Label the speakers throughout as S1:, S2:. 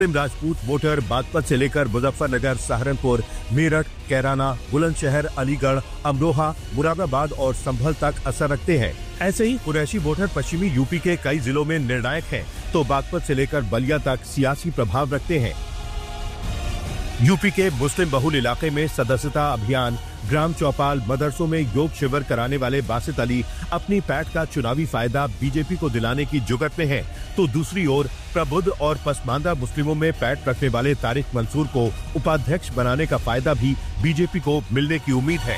S1: मुस्लिम Rajput voter Baghpat से लेकर मुजफ्फरनगर, सहारनपुर, मेरठ, कैराना, बुलंदशहर, अलीगढ़, अमरोहा, मुरादाबाद और संभल तक असर रखते हैं। ऐसे ही कुरैशी वोटर पश्चिमी यूपी के कई जिलों में निर्णायक हैं, तो बागपत से लेकर बलिया तक सियासी प्रभाव रखते हैं। यूपी के मुस्लिम बहुल इलाके में सदस्यता अभियान, ग्राम चौपाल, मदरसों में योग शिविर कराने वाले बासित अली अपनी पैठ का चुनावी फायदा बीजेपी को दिलाने की जुगत में हैं, तो दूसरी ओर प्रबुद्ध और पसमानदा मुस्लिमों में पैठ रखने वाले तारिक मंसूर को उपाध्यक्ष बनाने का फायदा भी बीजेपी को मिलने की उम्मीद है।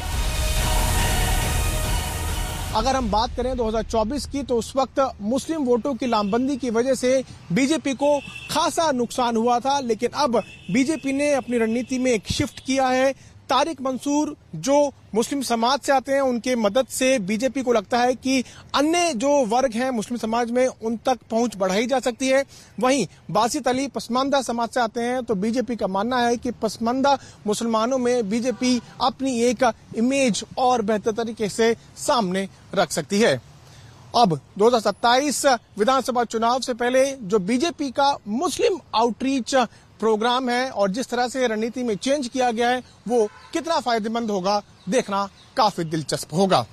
S2: अगर हम बात करें 2024 की, तो उस वक्त मुस्लिम वोटों की लामबंदी की वजह से बीजेपी को खासा नुकसान हुआ था, लेकिन अब बीजेपी ने अपनी रणनीति में एक शिफ्ट किया है। तारिक मंसूर जो मुस्लिम समाज से आते हैं, उनके मदद से बीजेपी को लगता है कि अन्य जो वर्ग हैं मुस्लिम समाज में, उन तक पहुंच बढ़ाई जा सकती है। वहीं बासित अली पसमानदा समाज से आते हैं, तो बीजेपी का मानना है कि पसमानदा मुसलमानों में बीजेपी अपनी एक इमेज और बेहतर तरीके से सामने रख सकती है। अब 2027 विधानसभा चुनाव से पहले जो बीजेपी का मुस्लिम आउटरीच प्रोग्राम है और जिस तरह से रणनीति में चेंज किया गया है, वो कितना फायदेमंद होगा, देखना काफी दिलचस्प होगा।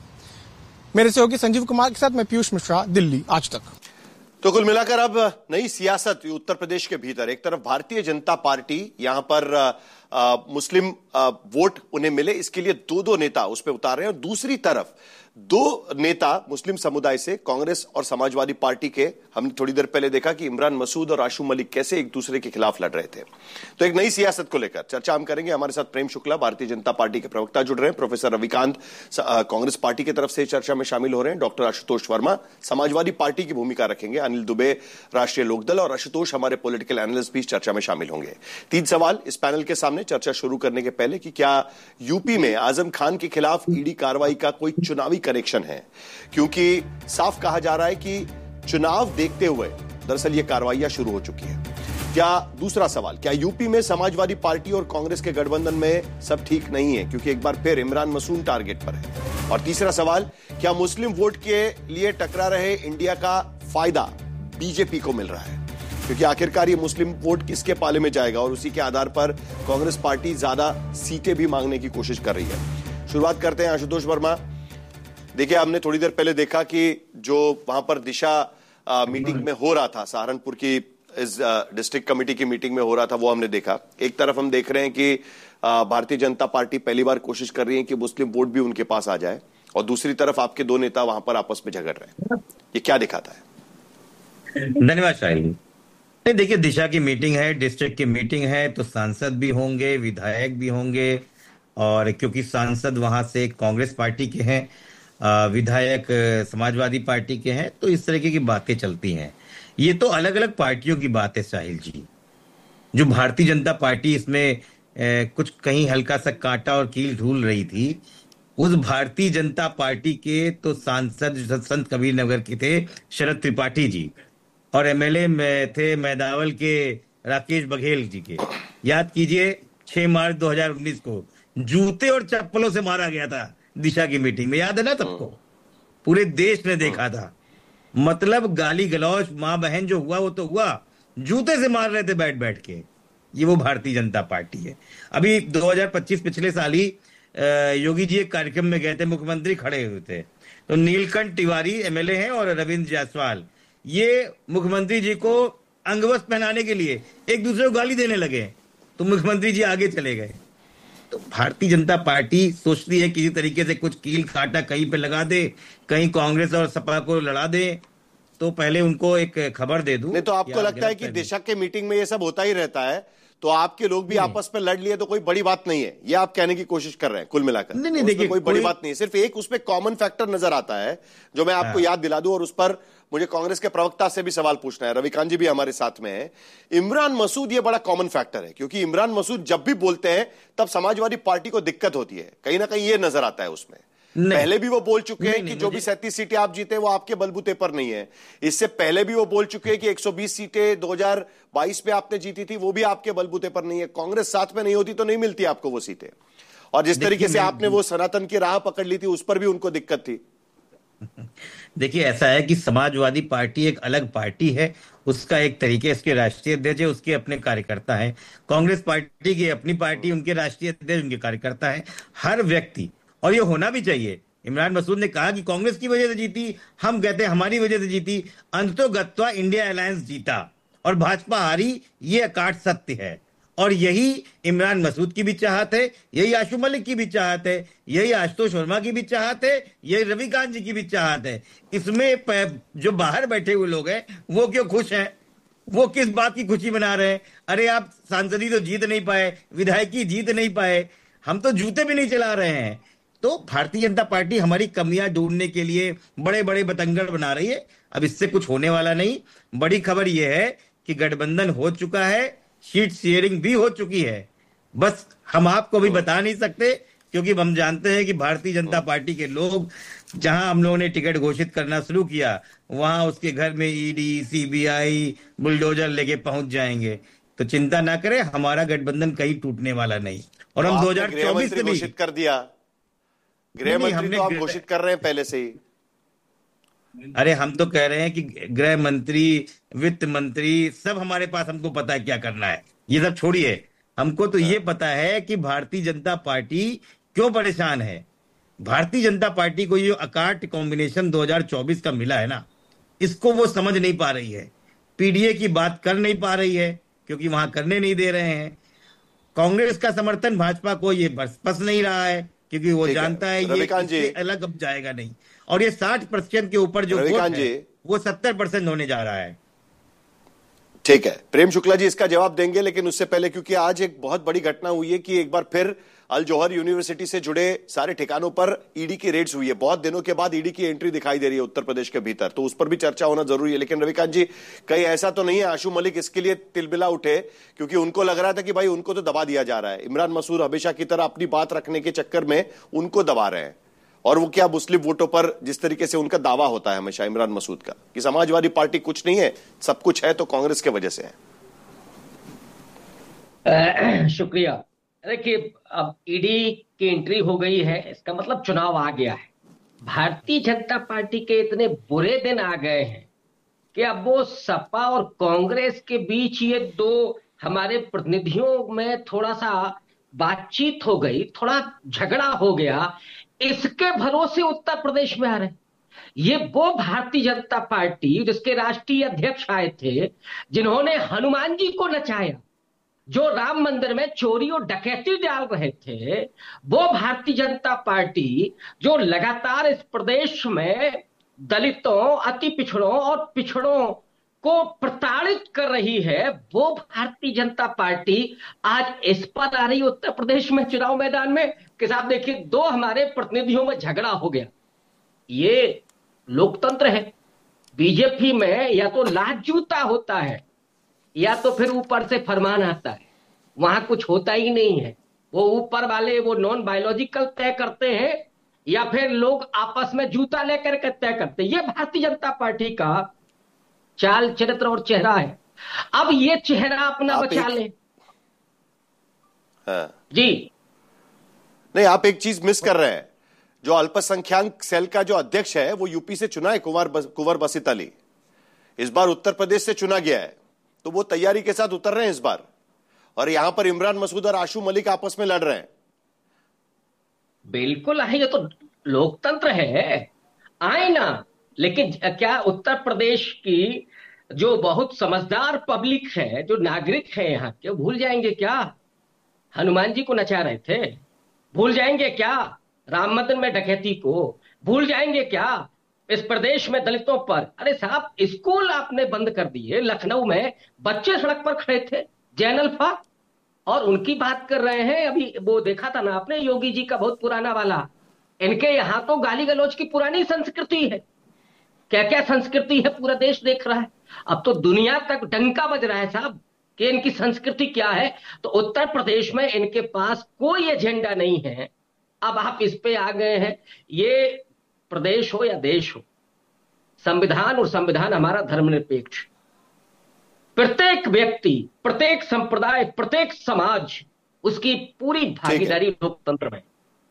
S2: मेरे सहयोगी संजीव कुमार के साथ मैं पीयूष मिश्रा, दिल्ली आज तक।
S3: तो कुल मिलाकर अब नई सियासत उत्तर प्रदेश के भीतर, एक तरफ भारतीय जनता पार्टी, यहां पर मुस्लिम वोट उन्हें मिले इसके लिए दो नेता उस पर उतार रहे हैं, और दूसरी तरफ दो नेता मुस्लिम समुदाय से कांग्रेस और समाजवादी पार्टी के, हमने थोड़ी देर पहले देखा कि इमरान मसूद और आशू मलिक कैसे एक दूसरे के खिलाफ लड़ रहे थे। तो एक नई सियासत को लेकर चर्चा हम करेंगे। हमारे साथ प्रेम शुक्ला, भारतीय जनता पार्टी के प्रवक्ता, जुड़ रहे हैं। प्रोफेसर रविकांत कांग्रेस पार्टी की तरफ से चर्चा में शामिल हो रहे हैं। डॉक्टर आशुतोष वर्मा समाजवादी पार्टी की भूमिका रखेंगे। अनिल दुबे राष्ट्रीय लोकदल और आशुतोष हमारे पॉलिटिकल एनालिस्ट भी चर्चा में शामिल होंगे। 3 सवाल इस पैनल के सामने चर्चा शुरू करने के पहले कि क्या यूपी में आजम खान के खिलाफ ईडी कार्रवाई का कोई चुनावी कनेक्शन है, क्योंकि साफ कहा जा रहा है कि चुनाव देखते हुए दरअसल ये कार्रवाइयां शुरू हो चुकी है। क्या दूसरा सवाल, क्या यूपी में समाजवादी पार्टी और कांग्रेस के गठबंधन में सब ठीक नहीं है, क्योंकि एक बार फिर इमरान मसूद टारगेट पर है। और तीसरा सवाल, क्या मुस्लिम वोट के लिए टकरा रहे इंडिया का फायदा बीजेपी को मिल रहा है, क्योंकि आखिरकार ये मुस्लिम वोट किसके पाले में जाएगा और उसी के आधार पर कांग्रेस पार्टी ज्यादा सीटें भी मांगने की कोशिश कर रही है। शुरुआत करते हैं आशुतोष वर्मा। देखिए, हमने थोड़ी देर पहले देखा कि जो वहां पर दिशा मीटिंग में हो रहा था, सहारनपुर की इस डिस्ट्रिक्ट कमेटी की मीटिंग में हो रहा था, वो हमने देखा। एक तरफ हम देख रहे हैं कि भारतीय जनता पार्टी पहली बार कोशिश कर रही है कि मुस्लिम वोट भी उनके पास आ जाए, और दूसरी तरफ आपके दो नेता वहां पर आपस में झगड़ रहे हैं। ये क्या दिखाता है?
S4: धन्यवाद शाहिल। नहीं, देखिए, दिशा की मीटिंग है, डिस्ट्रिक्ट की मीटिंग है, तो सांसद भी होंगे, विधायक भी होंगे, और क्योंकि सांसद वहां से कांग्रेस पार्टी के हैं, विधायक समाजवादी पार्टी के हैं, तो इस तरीके की बातें चलती हैं। ये तो अलग अलग पार्टियों की बात है साहिल जी। जो भारतीय जनता पार्टी इसमें कुछ कहीं हल्का सा कांटा और कील ढूंढ रही थी, उस भारतीय जनता पार्टी के तो सांसद संत कबीर नगर के थे शरद त्रिपाठी जी, और एमएलए में थे मैदावल के राकेश बघेल जी के। याद कीजिए, 6 मार्च 2019 को जूते और चप्पलों से मारा गया था दिशा की मीटिंग में, याद है ना सबको? पूरे देश ने देखा था। मतलब गाली गलौज, मां बहन जो हुआ वो तो हुआ, जूते से मार रहे थे बैठ बैठ के। ये वो भारतीय जनता पार्टी है। अभी 2025 पिछले साल ही योगी जी एक कार्यक्रम में गए थे, मुख्यमंत्री खड़े हुए थे, तो नीलकंठ तिवारी एमएलए हैं और रविंद्र जायसवाल, ये मुख्यमंत्री जी को अंगवस्त्र पहनाने के लिए एक दूसरे को गाली देने लगे, तो मुख्यमंत्री जी आगे चले गए। तो भारतीय जनता पार्टी सोचती है किसी तरीके से कुछ कील काटा कहीं पे लगा दे, कहीं कांग्रेस और सपा को लड़ा दे, तो पहले उनको एक खबर दे दूं।
S3: नहीं, तो आपको लगता है कि दिशा के मीटिंग में ये सब होता ही रहता है, तो आपके लोग भी आपस में लड़ लिए तो कोई बड़ी बात नहीं है, ये आप कहने की कोशिश कर रहे हैं कुल मिलाकर?
S4: नहीं, देखिए,
S3: कोई बड़ी बात नहीं है। सिर्फ एक उसमें कॉमन फैक्टर नजर आता है जो मैं आपको याद दिला दूं, और उस पर मुझे कांग्रेस के प्रवक्ता से भी सवाल पूछना है। रविकांत जी भी हमारे साथ में है। इमरान मसूद ये बड़ा कॉमन फैक्टर है, क्योंकि इमरान मसूद जब भी बोलते हैं तब समाजवादी पार्टी को दिक्कत होती है, कहीं ना कहीं ये नजर आता है उसमें। पहले भी वो बोल चुके हैं कि जो भी 37 सीटें आप जीते वो आपके बलबूते पर नहीं है। इससे पहले भी वो बोल चुके हैं कि 120 सीटें 2022 में आपने जीती थी, वो भी आपके बलबूते पर नहीं है। कांग्रेस साथ में नहीं होती तो नहीं मिलती आपको वो सीटें, और जिस तरीके से आपने वो सनातन की राह पकड़ ली थी, उस पर भी उनको दिक्कत थी।
S4: देखिए, ऐसा है कि समाजवादी पार्टी एक अलग पार्टी है, उसका एक तरीके, इसके राष्ट्रीय अध्यक्ष है, उसके अपने कार्यकर्ता हैं। कांग्रेस पार्टी की अपनी पार्टी, उनके राष्ट्रीय अध्यक्ष, उनके कार्यकर्ता हैं। हर व्यक्ति, और ये होना भी चाहिए। इमरान मसूद ने कहा कि कांग्रेस की वजह से जीती, हम कहते हैं हमारी वजह से जीती। अंततोगत्वा इंडिया अलायंस जीता और भाजपा हारी, ये अकाट सत्य है। और यही इमरान मसूद की भी चाहत है, यही आशु मलिक की भी चाहत है, यही आशुतोष वर्मा की भी चाहत है, यही रविकांत जी की भी चाहत है। इसमें जो बाहर बैठे हुए लोग हैं वो क्यों खुश हैं? वो किस बात की खुशी मना रहे हैं? अरे आप सांसदी तो जीत नहीं पाए, विधायकी जीत नहीं पाए, हम तो जूते भी नहीं चला रहे हैं। तो भारतीय जनता पार्टी हमारी कमियां ढूंढने के लिए बड़े बड़े बतंगड़ बना रही है। अब इससे कुछ होने वाला नहीं। बड़ी खबर यह है कि गठबंधन हो चुका है, सीट शेयरिंग भी हो चुकी है। बस हम आपको भी बता नहीं सकते, क्योंकि हम जानते हैं कि भारतीय जनता पार्टी के लोग, जहां हम लोगों ने टिकट घोषित करना शुरू किया, वहां उसके घर में ईडी, सीबीआई, बुलडोजर लेके पहुंच जाएंगे। तो चिंता ना करें, हमारा गठबंधन कहीं टूटने वाला नहीं। और हम 2024 से भी
S3: घोषित कर दिया। गृह मंत्री तो आप घोषित कर रहे हैं पहले से ही।
S4: अरे हम तो कह रहे हैं कि गृह मंत्री, वित्त मंत्री, सब हमारे पास, हमको पता है क्या करना है। ये सब छोड़िए, हमको तो ये पता है कि भारतीय जनता पार्टी क्यों परेशान है। भारतीय जनता पार्टी को ये अकाट कॉम्बिनेशन 2024 का मिला है ना, इसको वो समझ नहीं पा रही है। पीडीए की बात कर नहीं पा रही है, क्योंकि वहां करने नहीं दे रहे हैं। कांग्रेस का समर्थन भाजपा को ये बस नहीं रहा है, क्योंकि वो जानता है ये इससे अलग अब जाएगा नहीं। और ये 60% के ऊपर जो वोट है वो 70% होने जा रहा है।
S3: ठीक है, प्रेम शुक्ला जी इसका जवाब देंगे, लेकिन उससे पहले, क्योंकि आज एक बहुत बड़ी घटना हुई है कि एक बार फिर अल जौहर यूनिवर्सिटी से जुड़े सारे ठिकानों पर ईडी की रेड्स हुई है। बहुत दिनों के बाद ईडी की एंट्री दिखाई दे रही है उत्तर प्रदेश के भीतर, तो उस पर भी चर्चा होना जरूरी है। लेकिन रविकांत जी, कहीं ऐसा तो नहीं है आशु मलिक इसके लिए तिलबिला उठे, क्योंकि उनको लग रहा था कि भाई उनको तो दबा दिया जा रहा है, इमरान मसूद हमेशा की तरह अपनी बात रखने के चक्कर में उनको दबा रहे हैं। और वो क्या, मुस्लिम वोटों पर जिस तरीके से उनका दावा होता है हमेशा इमरान मसूद का कि समाजवादी पार्टी कुछ नहीं है, सब कुछ है तो कांग्रेस के वजह से है।
S5: शुक्रिया। देखिए, अब ईडी की एंट्री हो गई है, इसका मतलब चुनाव आ गया है। भारतीय जनता पार्टी के इतने बुरे दिन आ गए हैं कि अब वो सपा और कांग्रेस के बीच ये दो हमारे प्रतिनिधियों में थोड़ा सा बातचीत हो गई, थोड़ा झगड़ा हो गया, इसके भरोसे उत्तर प्रदेश में आ रहे। ये वो भारतीय जनता पार्टी जिसके राष्ट्रीय अध्यक्ष आए थे, जिन्होंने हनुमान जी को नचाया, जो राम मंदिर में चोरी और डकैती डाल रहे थे, वो भारतीय जनता पार्टी जो लगातार इस प्रदेश में दलितों, अति पिछड़ों और पिछड़ों को प्रताड़ित कर रही है, वो भारतीय जनता पार्टी आज इस पर आ रही उत्तर प्रदेश में चुनाव मैदान में कि साहब देखिए, दो हमारे प्रतिनिधियों में झगड़ा हो गया। ये लोकतंत्र है। बीजेपी में या तो लात जूता होता है या तो फिर ऊपर से फरमान आता है, वहां कुछ होता ही नहीं है। वो ऊपर वाले, वो नॉन बायोलॉजिकल तय करते हैं या फिर लोग आपस में जूता लेकर के तय करते हैं। ये भारतीय जनता पार्टी का चाल चरित्र और चेहरा है। अब ये चेहरा अपना बचा ले।
S3: हाँ।
S5: जी
S3: नहीं, आप एक चीज मिस कर रहे हैं। जो अल्पसंख्यक सेल का जो अध्यक्ष है वो यूपी से चुना है, कुंवर बसित अली। इस बार उत्तर प्रदेश से चुना गया है, तो वो तैयारी के साथ उतर रहे हैं इस बार। और यहां पर इमरान मसूद और आशु मलिक आपस में लड़ रहे हैं।
S5: बिल्कुल है, ये तो लोकतंत्र है, आए ना। लेकिन क्या उत्तर प्रदेश की जो बहुत समझदार पब्लिक है, जो नागरिक है यहाँ के, भूल जाएंगे क्या हनुमान जी को नचा रहे थे? भूल जाएंगे क्या राम मंदिर में डकैती को? भूल जाएंगे क्या इस प्रदेश में दलितों पर? अरे साहब, स्कूल आपने बंद कर दिए। लखनऊ में बच्चे सड़क पर खड़े थे, जैन अल्फा, और उनकी बात कर रहे हैं। अभी वो देखा था ना आपने, योगी जी का बहुत पुराना वाला। इनके यहाँ तो गाली गलौज की पुरानी संस्कृति है। क्या क्या संस्कृति है पूरा देश देख रहा है। अब तो दुनिया तक डंका बज रहा है साहब कि इनकी संस्कृति क्या है। तो उत्तर प्रदेश में इनके पास कोई एजेंडा नहीं है। अब आप इस पे आ गए हैं। ये प्रदेश हो या देश हो, संविधान और संविधान हमारा धर्मनिरपेक्ष, प्रत्येक व्यक्ति, प्रत्येक संप्रदाय, प्रत्येक समाज, उसकी पूरी भागीदारी लोकतंत्र में।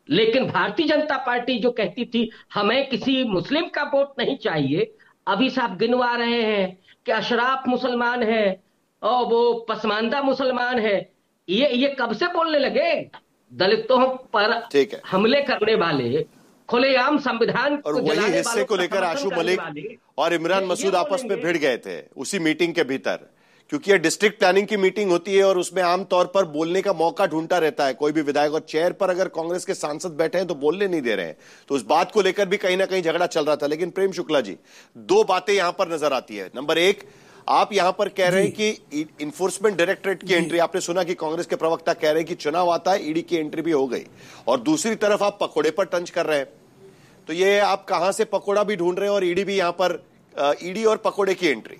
S5: लेकिन भारतीय जनता पार्टी जो कहती थी हमें किसी मुस्लिम का वोट नहीं चाहिए, अभी साहब गिनवा रहे हैं कि अशराफ मुसलमान है और वो पसमानदा मुसलमान है। ये कब से बोलने लगे? दलितों पर हमले करने वाले, खुलेआम संविधान
S3: और वही हिस्से को लेकर आशु मलिक और इमरान मसूद आपस में भिड़ गए थे उसी मीटिंग के भीतर, क्योंकि ये डिस्ट्रिक्ट प्लानिंग की मीटिंग होती है और उसमें आमतौर पर बोलने का मौका ढूंढता रहता है कोई भी विधायक, और चेयर पर अगर कांग्रेस के सांसद बैठे हैं तो बोलने नहीं दे रहे हैं, तो उस बात को लेकर भी कहीं ना कहीं झगड़ा चल रहा था। लेकिन प्रेम शुक्ला जी, दो बातें यहां पर नजर आती है। नंबर एक, आप यहां पर कह रहे हैं कि इन्फोर्समेंट डायरेक्टरेट की एंट्री, आपने सुना कि कांग्रेस के प्रवक्ता कह रहे हैं कि चुनाव आता है, ईडी की एंट्री भी हो गई, और दूसरी तरफ आप पकोड़े पर टंच कर रहे हैं। तो ये आप कहां से पकोड़ा भी ढूंढ रहे हैं और ईडी भी यहां पर, ईडी और पकोड़े की एंट्री?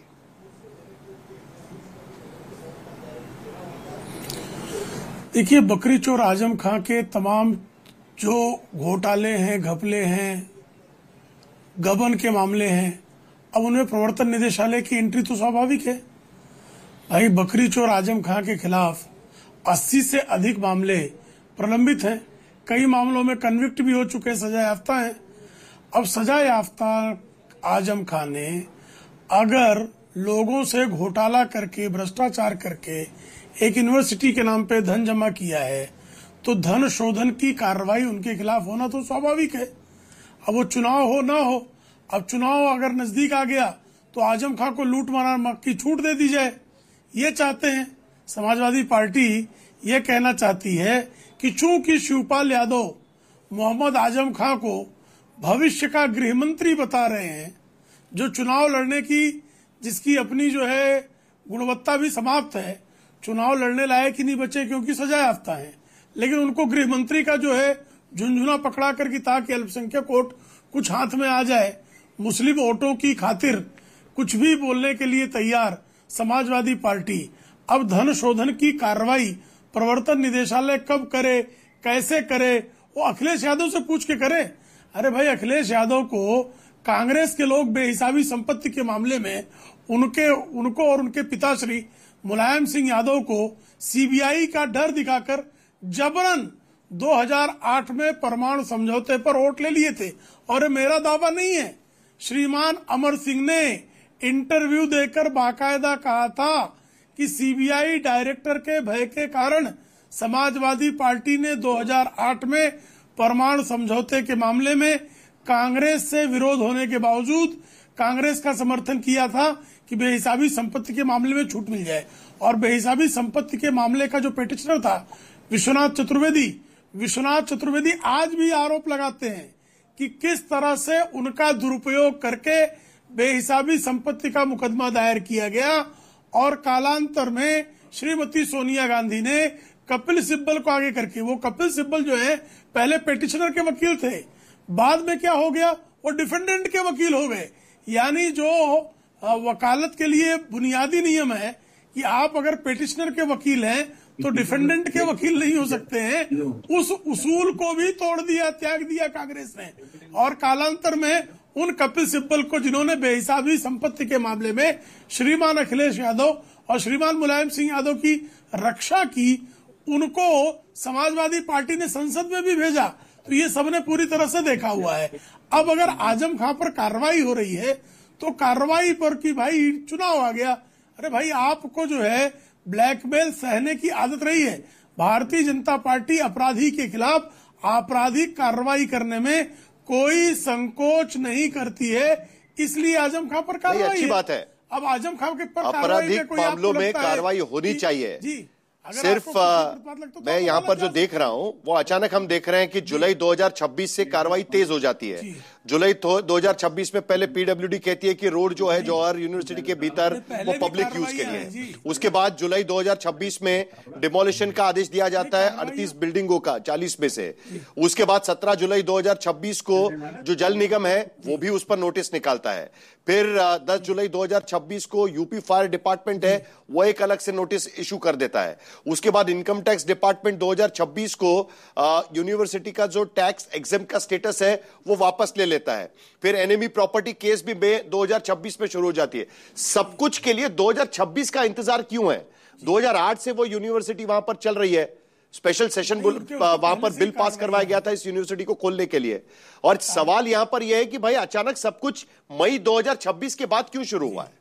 S6: देखिए, बकरी चोर आजम खां के तमाम जो घोटाले हैं, घपले हैं, गबन के मामले हैं, अब उनमें प्रवर्तन निदेशालय की एंट्री तो स्वाभाविक है। भाई, बकरी चोर आजम खां के खिलाफ 80 से अधिक मामले प्रलंबित हैं, कई मामलों में कन्विक्ट भी हो चुके, सजा याफ्ता हैं। अब सजा याफ्ता आजम खान ने अगर लोगों से घोटाला करके, भ्रष्टाचार करके एक यूनिवर्सिटी के नाम पे धन जमा किया है, तो धन शोधन की कार्रवाई उनके खिलाफ होना तो स्वाभाविक है। अब वो चुनाव हो ना हो, अब चुनाव अगर नजदीक आ गया तो आजम खां को लूट मार की छूट दे दी जाए, ये चाहते हैं। समाजवादी पार्टी ये कहना चाहती है कि चूंकि शिवपाल यादव मोहम्मद आजम खां को भविष्य का गृह मंत्री बता रहे हैं, जो चुनाव लड़ने की, जिसकी अपनी जो है गुणवत्ता भी समाप्त है, चुनाव लड़ने लायक ही नहीं बचे क्योंकि सजा याफ्ता है, लेकिन उनको गृह मंत्री का जो है झुंझुना पकड़ा कर कि ताकि अल्पसंख्यक वोट कुछ हाथ में आ जाए, मुस्लिम वोटों की खातिर कुछ भी बोलने के लिए तैयार समाजवादी पार्टी अब धन शोधन की कार्रवाई प्रवर्तन निदेशालय कब करे, कैसे करे, वो अखिलेश यादव से पूछ के करे। अरे भाई, अखिलेश यादव को कांग्रेस के लोग बेहिसाबी संपत्ति के मामले में उनको और उनके पिताश्री मुलायम सिंह यादव को सीबीआई का डर दिखाकर जबरन 2008 में परमाणु समझौते पर वोट ले लिए थे। और मेरा दावा नहीं है, श्रीमान अमर सिंह ने इंटरव्यू देकर बाकायदा कहा था कि सीबीआई डायरेक्टर के भय के कारण समाजवादी पार्टी ने 2008 में परमाणु समझौते के मामले में कांग्रेस से विरोध होने के बावजूद कांग्रेस का समर्थन किया था कि बेहिसाबी संपत्ति के मामले में छूट मिल जाए। और बेहिसाबी संपत्ति के मामले का जो पिटिशनर था विश्वनाथ चतुर्वेदी आज भी आरोप लगाते हैं कि किस तरह से उनका दुरुपयोग करके बेहिसाबी संपत्ति का मुकदमा दायर किया गया, और कालांतर में श्रीमती सोनिया गांधी ने कपिल सिब्बल को आगे करके, वो कपिल सिब्बल जो है पहले पिटिशनर के वकील थे, बाद में क्या हो गया, वो डिफेंडेंट के वकील हो गए। यानी जो वकालत के लिए बुनियादी नियम है कि आप अगर पिटिशनर के वकील हैं तो डिफेंडेंट के वकील नहीं हो सकते हैं, उस उसूल को भी तोड़ दिया, त्याग दिया कांग्रेस ने। और कालांतर में उन कपिल सिब्बल को, जिन्होंने बेहिसाबी संपत्ति के मामले में श्रीमान अखिलेश यादव और श्रीमान मुलायम सिंह यादव की रक्षा की, उनको समाजवादी पार्टी ने संसद में भी भेजा। तो ये सबने पूरी तरह से देखा हुआ है। अब अगर आजम खां पर कार्रवाई हो रही है तो कार्रवाई पर कि भाई चुनाव आ गया, अरे भाई, आपको जो है ब्लैकमेल सहने की आदत रही है। भारतीय जनता पार्टी अपराधी के खिलाफ आपराधिक कार्रवाई करने में कोई संकोच नहीं करती है, इसलिए आजम खां पर कार्रवाई
S3: अच्छी बात है।
S6: अब आजम खां के पर
S3: आपराधिक मामलों में कार्रवाई होनी चाहिए।
S6: जी,
S3: सिर्फ मैं यहाँ पर जो देख रहा हूँ वो अचानक हम देख रहे हैं कि जुलाई 2026 से कार्रवाई तेज हो जाती है। जुलाई 2026 में पहले पीडब्ल्यूडी कहती है कि रोड जो है जवाहर यूनिवर्सिटी के भीतर वो पब्लिक यूज के लिए, उसके बाद जुलाई 2026 में डिमोलिशन का आदेश दिया जाता है 38 बिल्डिंगों का 40 में से। उसके बाद 17 जुलाई 2026 को जो जल निगम है वो भी उस पर नोटिस निकालता है। फिर 10 जुलाई 2026 को यूपी फायर डिपार्टमेंट है वो एक अलग से नोटिस इशू कर देता है। उसके बाद इनकम टैक्स डिपार्टमेंट 2026 को यूनिवर्सिटी का जो टैक्स एग्जेम्प्ट का स्टेटस है वो वापस ले लेता है। फिर एनएमई प्रॉपर्टी केस भी 2026 में शुरू हो जाती है। सब कुछ के लिए 2026 का इंतजार क्यों है? 2008 से वो यूनिवर्सिटी वहां पर चल रही है, स्पेशल सेशन वहां पर बिल पास करवाया गया था इस यूनिवर्सिटी को खोलने के लिए। और सवाल यहां पर यह है कि भाई अचानक सब कुछ मई 2026 के बाद क्यों शुरू हुआ है?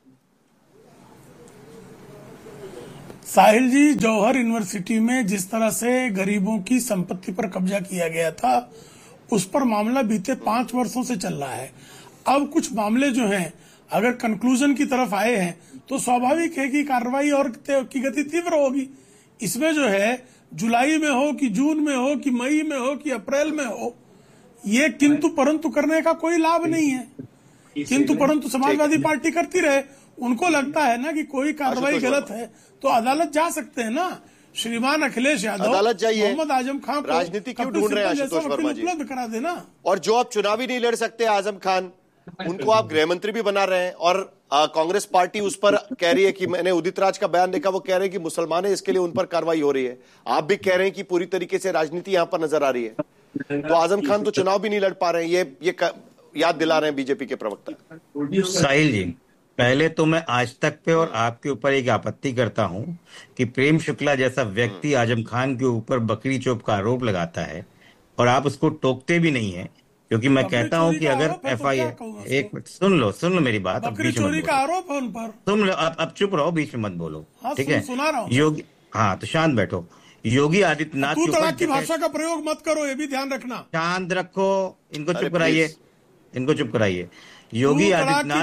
S6: साहिल जी, जौहर यूनिवर्सिटी में जिस तरह से गरीबों की संपत्ति पर कब्जा किया गया था, उस पर मामला बीते 5 वर्षों से चल रहा है। अब कुछ मामले जो हैं अगर कंक्लूजन की तरफ आए हैं तो स्वाभाविक है कि कार्रवाई और की गति तीव्र होगी। इसमें जो है जुलाई में हो कि जून में हो कि मई में हो कि अप्रैल में हो, ये किंतु परंतु करने का कोई लाभ नहीं है। किंतु परंतु समाजवादी पार्टी करती रहे। उनको लगता है ना कि कोई कार्रवाई गलत है तो अदालत जा सकते हैं ना। श्रीमान अखिलेश यादव,
S3: अदालत जाइए,
S6: मोहम्मद आजम खान
S3: राजनीति क्यों ढूंढ रहे हैं आशुतोष वर्मा जी?
S6: उपलब्ध करा देना।
S3: और जो अब चुनाव ही नहीं लड़ सकते आजम खान, उनको आप गृह मंत्री भी बना रहे हैं। और कांग्रेस पार्टी उस पर कह रही है कि मैंने उदित राज का बयान देखा, वो कह रहे हैं कि मुसलमान है, इसके लिए उन पर कार्रवाई हो रही है। आप भी कह रहे हैं कि पूरी तरीके से राजनीति यहां पर नजर आ रही है। तो आजम खान तो चुनाव भी नहीं लड़ पा रहे हैं, ये याद दिला रहे हैं बीजेपी के प्रवक्ता।
S4: साहिल जी, पहले तो मैं आज तक पे और आपके ऊपर एक आपत्ति करता हूं कि प्रेम शुक्ला जैसा व्यक्ति आजम खान के ऊपर बकरी चोप का आरोप लगाता है और आप उसको टोकते भी नहीं है, क्योंकि मैं कहता हूं कि अगर FIR, एक मिनट सुन लो मेरी बात, अब बीच में
S6: चोरी का आरोप है उन पर।
S4: सुन लो, अब चुप रहो, बीच में मत बोलो, ठीक है?
S6: सुना रहा हूं।
S4: योगी, हाँ तो शांत बैठो। योगी आदित्यनाथ
S6: तू तड़ाक की भाषा का प्रयोग मत करो, ये भी ध्यान रखना।
S4: शांत रखो, इनको चुप कराइए, इनको चुप कराइए। योगी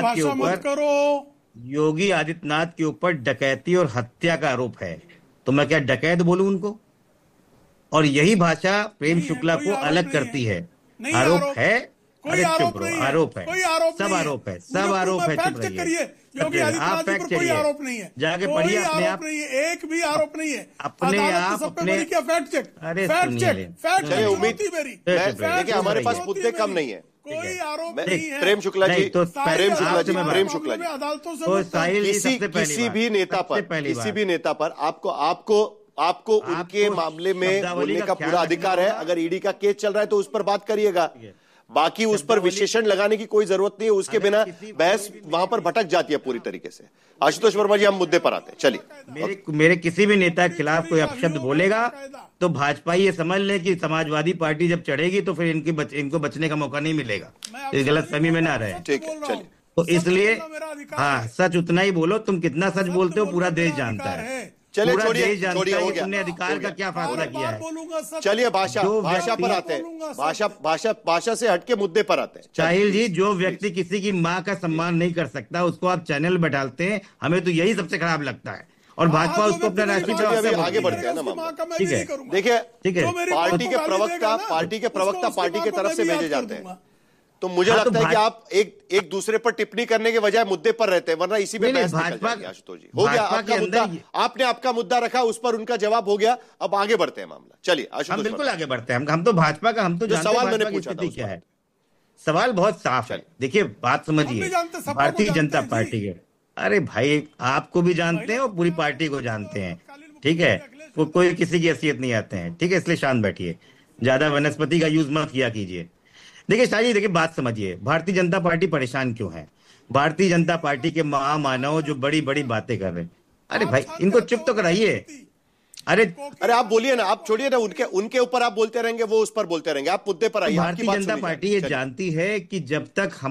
S4: आदित्यनाथ के ऊपर डकैती और हत्या का आरोप है, तो मैं क्या डकैत बोलूं उनको? और यही भाषा प्रेम शुक्ला को अलग करती है। आरोप है, अरे चुप रहो, आरोप है, सब आरोप है, सब आरोप है, चुप रहिए। आप फैक्ट चेक जाके पढ़िए अपने आप,
S6: एक भी आरोप नहीं है
S4: अपने आप अपने।
S6: फैक्ट चेक,
S4: अरे
S3: देखिए हमारे पास मुद्दे कम नहीं है,
S6: कोई आरोप नहीं है।
S3: प्रेम शुक्ला जी,
S4: तो
S3: प्रेम शुक्ला जी,
S6: अदालतों
S3: से किसी भी नेता पर आपको उनके मामले में बोलने का पूरा अधिकार है। अगर ईडी का केस चल रहा है तो उस पर बात करिएगा, बाकी उस पर विशेषण लगाने की कोई जरूरत नहीं है। उसके बिना बहस वहां पर भटक जाती है पूरी तरीके से। आशुतोष वर्मा जी, हम मुद्दे पर आते हैं, चलिए।
S4: मेरे किसी भी नेता के खिलाफ कोई अपशब्द बोलेगा तो भाजपा ये समझ ले कि समाजवादी पार्टी जब चढ़ेगी तो फिर इनको बचने का मौका नहीं मिलेगा। इस गलतफहमी में ना रहे,
S3: ठीक है, चलिए।
S4: तो इसलिए हाँ, सच उतना ही बोलो। तुम कितना सच बोलते हो पूरा देश जानता है,
S3: चलिए
S4: पूरा
S3: छोड़िए,
S4: देश जानता है
S3: हो
S4: कि
S3: गया,
S4: तुमने अधिकार का क्या फैसला किया है।
S3: चलिए भाषा पर आते हैं, भाषा से हटके मुद्दे पर आते हैं।
S4: साहिल जी, जो व्यक्ति किसी की माँ का सम्मान नहीं कर सकता उसको आप चैनल बैठाते हैं, हमें तो यही सबसे खराब लगता है। और भाजपा उसको अपना राष्ट्रीय
S3: आगे बढ़ते हैं ना मामला,
S6: ठीक है।
S3: देखिए,
S4: ठीक है,
S3: पार्टी के प्रवक्ता पार्टी की तरफ से भेजे जाते हैं, तो मुझे लगता है कि आप एक दूसरे पर टिप्पणी करने के बजाय मुद्दे पर रहते हैं, वरना इसी पे बहस निकल जाएगी। आशुतोष जी, हो गया आपका मुद्दा, आपने आपका मुद्दा रखा, उस पर उनका जवाब हो गया, अब आगे बढ़ते हैं मामला। चलिए आशुतोष,
S4: हम बिल्कुल आगे बढ़ते हैं। हम तो भाजपा का, हम तो जानते हैं
S3: सवाल मैंने
S4: भाजपा की
S3: पूछा
S4: स्थिति
S3: था
S4: क्या है। सवाल बहुत साफ है। देखिए बात समझिए, भारतीय जनता पार्टी के, अरे भाई आपको भी जानते हैं और पूरी पार्टी को जानते हैं, ठीक है? कोई किसी की हैसियत नहीं आते हैं, ठीक है? इसलिए शांत बैठिए, ज्यादा वनस्पति का यूज मत किया कीजिए। देखिए शाही, देखिए बात समझिए, भारतीय जनता पार्टी परेशान क्यों है? भारतीय जनता पार्टी के महामानव जो बड़ी बड़ी बातें कर रहे हैं, अरे भाई इनको चुप तो कराइए। अरे
S3: आप बोलिए ना, आप छोड़िए ना, उनके ऊपर आप बोलते रहेंगे, वो उस पर बोलते रहेंगे, आप मुद्दे पर आइए।
S4: भारतीय जनता पार्टी ये जानती है कि जब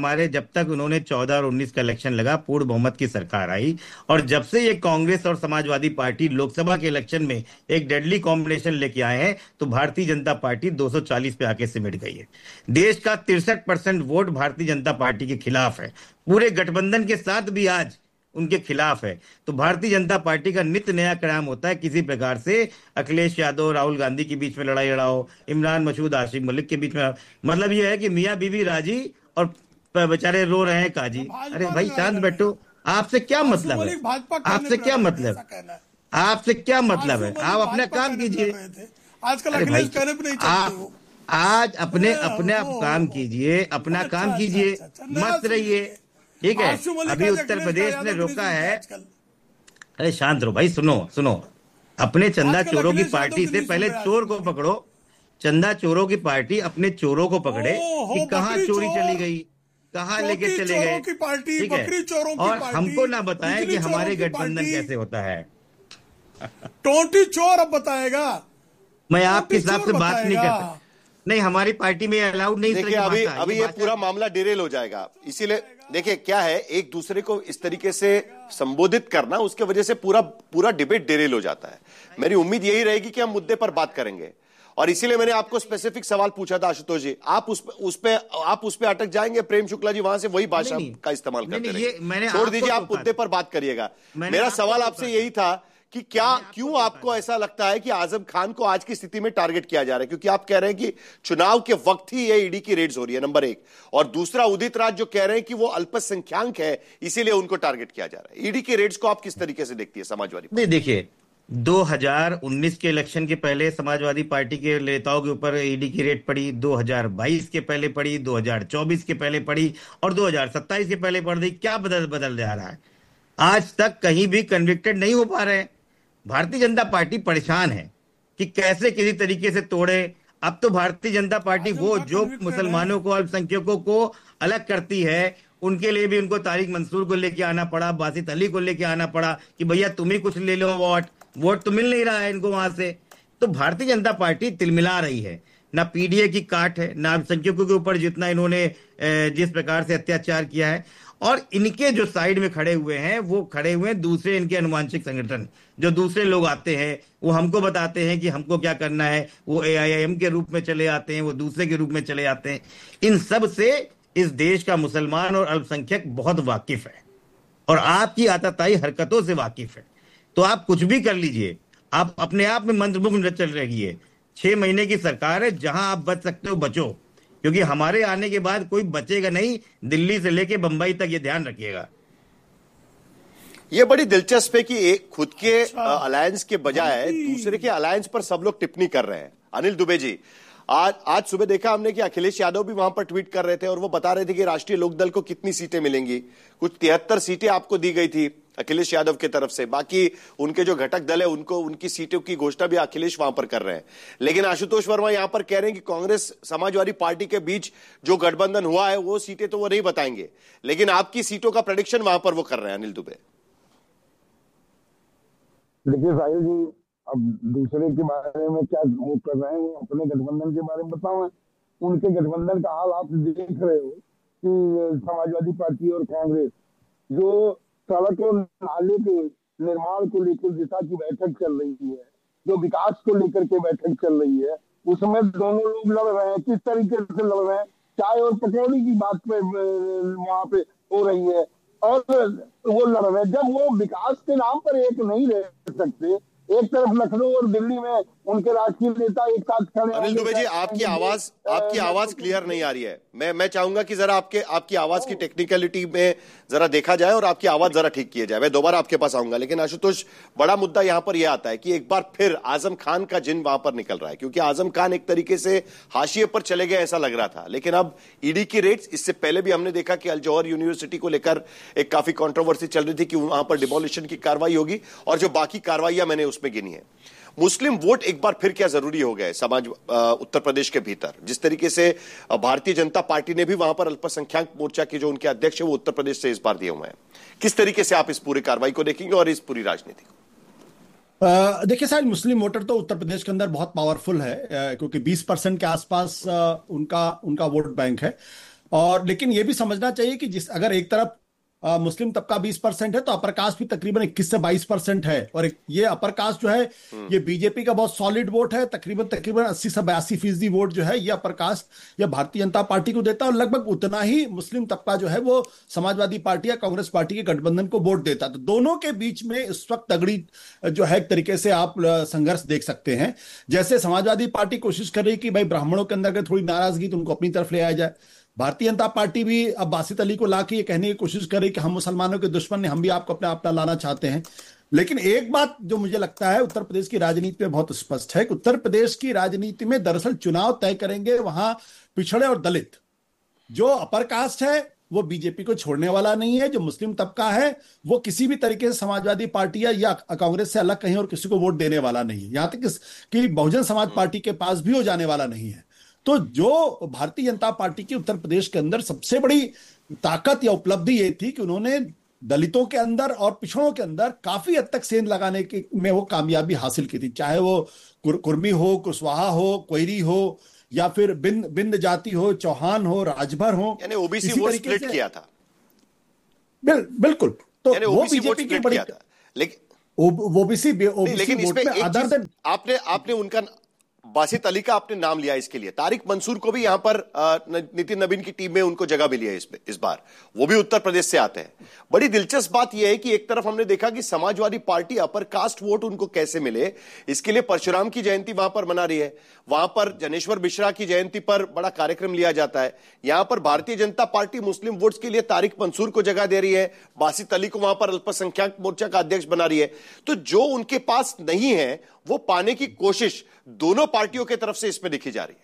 S4: तक उन्होंने 14 और 19 का इलेक्शन लगा, पूर्ण बहुमत की सरकार आई, और जब से ये कांग्रेस और समाजवादी पार्टी लोकसभा के इलेक्शन में एक डेडली कॉम्बिनेशन लेके आए हैं, तो भारतीय जनता पार्टी 240 पे आके सिमट गई है। देश का 63% वोट भारतीय जनता पार्टी के खिलाफ है, पूरे गठबंधन के साथ भी आज उनके खिलाफ है। तो भारतीय जनता पार्टी का नित्य नया काम होता है किसी प्रकार से अखिलेश यादव राहुल गांधी के बीच में लड़ाई लड़ाओ, इमरान मसूद आसिफ मलिक के बीच में, मतलब ये है कि मियां बीवी राजी और बेचारे रो रहे हैं काजी। अरे भाई शांत बैठो, आपसे क्या मतलब है? आपसे क्या मतलब, आपसे क्या मतलब है? आप अपना काम कीजिए।
S6: आजकल अखिलेश कहने पे नहीं चलते हो।
S4: आज अपने आप काम कीजिए, अपना काम कीजिए, मत रहिए, ठीक है? अभी उत्तर प्रदेश ने रोका है। अरे शांत रहो भाई, सुनो, अपने चंदा चोरों की पार्टी से पहले चोर को पकड़ो। चंदा चोरों की पार्टी अपने चोरों को पकड़े कि कहाँ चोरी चली गई, कहाँ लेके चले गए, ठीक है? और हमको ना बताएं कि हमारे गठबंधन कैसे होता है।
S6: टोटी चोर अब बताएगा।
S4: मैं आपके हिसाब से
S6: चोर
S4: बात नहीं
S6: बताएगा।
S4: करता। नहीं, हमारी पार्टी में अलाउड नहीं इस तरह
S3: देखिए
S4: की
S3: अभी
S4: भाषा।
S3: अभी ये पूरा मामला डिरेल हो जाएगा, इसीलिए देखिए क्या है, एक दूसरे को इस तरीके से संबोधित करना, उसके वजह से पूरा पूरा डिबेट डिरेल हो जाता है। मेरी उम्मीद यही रहेगी कि हम मुद्दे पर बात करेंगे, और इसीलिए मैंने आपको स्पेसिफिक सवाल पूछा था आशुतोष जी, आप उस पे अटक जाएंगे। प्रेम शुक्ला जी वहां से वही भाषा
S4: नहीं,
S3: का इस्तेमाल करते
S4: नहीं, ये मैंने
S3: रहेंगे। छोड़ दीजिए,
S4: आपको
S3: आप मुद्दे पर बात करिएगा।
S4: मैंने
S3: मेरा
S4: आपको
S3: सवाल
S4: तो
S3: आपसे
S4: कहा
S3: यही था कि क्यों आपको ऐसा लगता है कि आजम खान को आज की स्थिति में टारगेट किया जा रहा है, क्योंकि आप कह रहे हैं कि चुनाव के वक्त ही ये ईडी की रेड्स हो रही है, नंबर एक, और दूसरा उदित राज जो कह रहे हैं कि वो अल्पसंख्यक है इसीलिए उनको टारगेट किया जा रहा है। ईडी की रेड्स को आप किस तरीके से देखती है समाजवादी?
S4: नहीं, देखिए 2019 के इलेक्शन के पहले समाजवादी पार्टी के नेताओं के ऊपर ईडी की रेड पड़ी, 2022 के पहले पड़ी, 2024 के पहले पड़ी और 2027 के पहले पड़ रही। क्या बदल जा रहा है? आज तक कहीं भी कन्विक्टेड नहीं हो पा रहे हैं। भारतीय जनता पार्टी परेशान है कि कैसे किसी तरीके से तोड़े। अब तो भारतीय जनता पार्टी वो जो मुसलमानों को, अल्पसंख्यकों को अलग करती है, उनके लिए भी उनको तारिक मंसूर को लेके आना पड़ा, बासित अली को लेके आना पड़ा कि भैया तुम ही कुछ ले लो, वोट तो मिल नहीं रहा है इनको वहां से। तो भारतीय जनता पार्टी तिलमिला रही है। ना पीडीए की काट है, ना अल्पसंख्यकों के ऊपर जितना इन्होंने जिस प्रकार से अत्याचार किया है, और इनके जो साइड में खड़े हुए हैं वो खड़े हुए हैं दूसरे इनके अनुवांशिक संगठन, जो दूसरे लोग आते हैं वो हमको बताते हैं कि हमको क्या करना है। वो एआईएम के रूप में चले आते हैं, वो दूसरे के रूप में चले आते हैं। इन सब से इस देश का मुसलमान और अल्पसंख्यक बहुत वाकिफ है और आपकी आताताई हरकतों से वाकिफ है। तो आप कुछ भी कर लीजिए, आप अपने आप में मंत्रमुग्ध चल रही है। 6 महीने की सरकार है, जहां आप बच सकते हो बचो, क्योंकि हमारे आने के बाद कोई बचेगा नहीं, दिल्ली से लेके बंबई तक, ये ध्यान रखिएगा।
S3: ये बड़ी दिलचस्प है कि एक खुद के अलायंस के बजाय दूसरे के अलायंस पर सब लोग टिप्पणी कर रहे हैं। अनिल दुबे जी, आज सुबह देखा हमने कि अखिलेश यादव भी वहां पर ट्वीट कर रहे थे और वो बता रहे थे कि राष्ट्रीय लोकदल को कितनी सीटें मिलेंगी। कुछ 73 सीटें आपको दी गई थी अखिलेश यादव की तरफ से, बाकी उनके जो घटक दल है उनको उनकी सीटों की घोषणा भी अखिलेश वहां पर कर रहे हैं। लेकिन आशुतोष वर्मा यहां पर कह रहे हैं कि कांग्रेस समाजवादी पार्टी के बीच जो गठबंधन हुआ है वो सीटें तो वो नहीं बताएंगे, लेकिन आपकी सीटों का प्रेडिक्शन वहां पर वो कर रहे हैं। अनिल दुबे,
S7: देखिए साहिल जी, अब दूसरे के बारे में क्या वो कर रहे हैं, वो अपने गठबंधन के बारे में बताओ। उनके गठबंधन का हाल आप देख रहे हो कि समाजवादी पार्टी और कांग्रेस जो सड़क और नाले के निर्माण को लेकर दिशा की बैठक चल रही है, जो विकास को लेकर के बैठक चल रही है, उसमें दोनों लोग लड़ रहे हैं। किस तरीके से लड़ रहे हैं? चाय और पकौड़ी की बात पे वहां पे हो रही है और वो लड़ रहे हैं। जब वो विकास के नाम पर एक नहीं रह सकते, एक तरफ लखनऊ और दिल्ली में उनके राजकीय नेता एक साथ खड़े।
S3: अनिल दुबे जी, आपकी आवाज क्लियर नहीं आ रही है। मैं चाहूंगा कि जरा आपकी आवाज की टेक्निकलिटी में जरा देखा जाए और आपकी आवाज जरा ठीक किया जाए। मैं दोबारा आपके पास आऊंगा, लेकिन आशुतोष, बड़ा मुद्दा यहां पर यह आता है कि एक बार फिर आजम खान का जिन वहां पर निकल रहा है, क्योंकि आजम खान एक तरीके से हाशिए पर चले गए ऐसा लग रहा था। लेकिन अब ईडी की रेड्स, इससे पहले भी हमने देखा कि अल जौहर यूनिवर्सिटी को लेकर एक काफी कंट्रोवर्सी चल रही थी कि वहां पर डिमोलिशन की कार्रवाई होगी, और जो बाकी कार्रवाइयां मैंने उसमें गिनी है। मुस्लिम वोट एक बार फिर क्या जरूरी हो गया है समाज उत्तर प्रदेश के भीतर, जिस तरीके से भारतीय जनता पार्टी ने भी वहां पर अल्पसंख्यक मोर्चा के जो उनके अध्यक्ष है वो उत्तर प्रदेश से इस बार दिए हुए हैं। किस तरीके से आप इस पूरी कार्रवाई को देखेंगे और इस पूरी राजनीति को?
S8: देखिए साहब, मुस्लिम वोटर तो उत्तर प्रदेश के अंदर बहुत पावरफुल है, क्योंकि 20% के आसपास उनका वोट बैंक है। और लेकिन यह भी समझना चाहिए कि अगर एक तरफ मुस्लिम तबका 20% है, तो अपर कास्ट भी तकरीबन 21 से 22% है। और ये अपर कास्ट जो है ये बीजेपी का बहुत सॉलिड वोट है। तकरीबन 80 से 82% वोट जो है ये अपर कास्ट या भारतीय जनता पार्टी को देता है, और लगभग उतना ही मुस्लिम तबका जो है वो समाजवादी पार्टी या कांग्रेस पार्टी के गठबंधन को वोट देता है। तो दोनों के बीच में इस वक्त तगड़ी जो है एक तरीके से आप संघर्ष देख सकते हैं। जैसे समाजवादी पार्टी कोशिश कर रही है कि भाई ब्राह्मणों के अंदर अगर थोड़ी नाराजगी तो उनको अपनी तरफ ले आया जाए। भारतीय जनता पार्टी भी अब बासित अली को लाके ये कहने की कोशिश कर रही कि हम मुसलमानों के दुश्मन ने, हम भी आपको अपना लाना चाहते हैं। लेकिन एक बात जो मुझे लगता है उत्तर प्रदेश की राजनीति में बहुत स्पष्ट है कि उत्तर प्रदेश की राजनीति में दरअसल चुनाव तय करेंगे वहां पिछड़े और दलित। जो अपर कास्ट है वो बीजेपी को छोड़ने वाला नहीं है, जो मुस्लिम तबका है वो किसी भी तरीके से समाजवादी पार्टी या कांग्रेस से अलग कहीं और किसी को वोट देने वाला नहीं है, यहां तक कि बहुजन समाज पार्टी के पास भी हो जाने वाला नहीं है। तो जो भारतीय जनता पार्टी की उत्तर प्रदेश के अंदर सबसे बड़ी ताकत या उपलब्धि ये थी कि उन्होंने दलितों के अंदर और पिछड़ों के अंदर काफी हद तक सेंध लगाने की में वो कामयाबी हासिल की थी, चाहे वो कुर्मी हो, कुशवाहा हो, कोयरी हो, या फिर बिंद जाति हो, चौहान हो, राजभर हो,
S3: यानी ओबीसी वोट स्प्लिट किया था।
S8: बिल्कुल। तो वो बीजेपी की बड़ी,
S3: लेकिन
S8: ओबीसी
S3: इसमें एक चीज आपने उनका बासित अली का आपने नाम लिया इसके लिए, तारिक मंसूर को भी यहां पर नितिन नबीन की टीम में उनको जगह मिली है इस बार, वो भी उत्तर प्रदेश से आते हैं। बड़ी दिलचस्प बात यह है कि एक तरफ हमने देखा कि Samajwadi party upper caste vote उनको कैसे मिले, इसके लिए परशुराम की जयंती वहां पर मना रही है, वहां पर जनेश्वर मिश्रा की जयंती पर बड़ा कार्यक्रम लिया जाता है। यहां पर भारतीय जनता पार्टी मुस्लिम वोट्स के लिए तारिक मंसूर को जगह दे रही है, बासित अली को वहां पर अल्पसंख्यक मोर्चा का अध्यक्ष बना रही है। तो जो उनके पास नहीं है वो पाने की कोशिश दोनों पार्टियों की तरफ से इसमें दिखी जा रही है।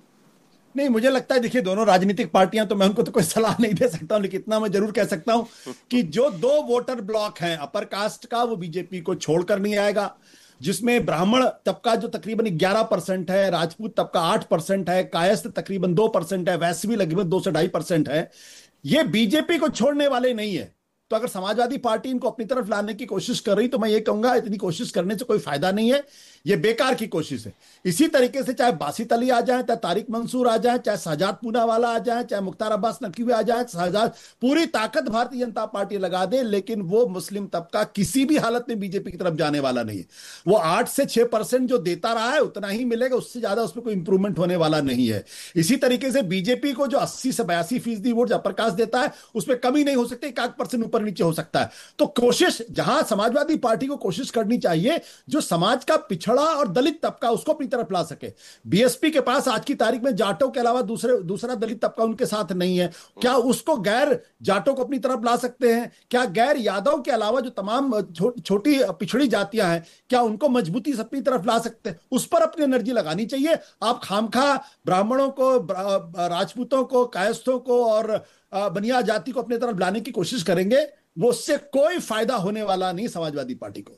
S8: नहीं, मुझे लगता है, देखिए दोनों राजनीतिक पार्टियां, तो मैं उनको तो कोई सलाह नहीं दे सकता हूं, लेकिन इतना मैं जरूर कह सकता हूं कि जो दो वोटर ब्लॉक हैं अपर कास्ट का, वो बीजेपी को छोड़कर नहीं आएगा, जिसमें ब्राह्मण तबका जो तकरीबन 11% है, राजपूत तबका 8% है, कायस्थ तकरीबन 2% है, वैश्य भी लगभग 2 से 2.5% है, ये बीजेपी को छोड़ने वाले नहीं है। तो अगर समाजवादी पार्टी इनको अपनी तरफ लाने की कोशिश कर रही, तो मैं ये कहूंगा इतनी कोशिश करने से कोई फायदा नहीं है, ये बेकार की कोशिश है। इसी तरीके से चाहे बासित अली आ जाए, चाहे तारिक मंसूर आ जाए, चाहे शहजाद पूनावाला आ जाए, चाहे मुख्तार अब्बास नकवी आ जाए, शहजाद पूरी ताकत भारतीय जनता पार्टी लगा दे, लेकिन वो मुस्लिम तबका किसी भी हालत में बीजेपी की तरफ जाने वाला नहीं है। वो 8 से 6% जो देता रहा है उतना ही मिलेगा, उससे ज्यादा उसमें कोई इंप्रूवमेंट होने वाला नहीं है। इसी तरीके से बीजेपी को जो 80 से 82% वोट अपर कास्ट देता है, उसमें कमी नहीं हो सकती, 1% ऊपर नीचे हो सकता है। तो कोशिश जहां समाजवादी पार्टी को कोशिश करनी चाहिए, जो समाज का पिछड़ा और दलित तबका उसको अपनी तरफ ला सके। बीएसपी के पास आज की तारीख में जाटों के अलावा दूसरा दलित तबका उनके साथ नहीं है, क्या उसको गैर जाटों को अपनी तरफ ला सकते हैं? क्या गैर यादव के अलावा जो तमाम छोटी पिछड़ी जातियां हैं, क्या उनको मजबूती से अपनी तरफ ला सकते हैं? उस पर अपनी एनर्जी लगानी चाहिए। आप खामखा ब्राह्मणों को, राजपूतों को, कायस्थों को और बनिया जाति को अपनी तरफ लाने की कोशिश करेंगे, वो उससे कोई फायदा होने वाला नहीं समाजवादी पार्टी को।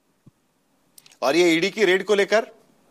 S3: और ये ईडी की रेड को लेकर,